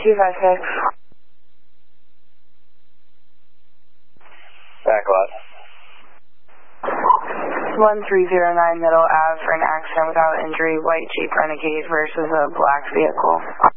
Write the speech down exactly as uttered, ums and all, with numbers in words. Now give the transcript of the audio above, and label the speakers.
Speaker 1: two five six.
Speaker 2: Backlot.
Speaker 1: one three zero nine Middle Ave for an accident without injury, white Jeep Renegade versus a black vehicle.